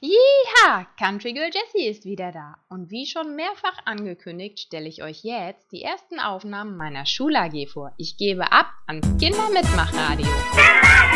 Jeha! Country Girl Jessie ist wieder da. Und wie schon mehrfach angekündigt, stelle ich euch jetzt die ersten Aufnahmen meiner Schul-AG vor. Ich gebe ab ans Kindermitmachradio.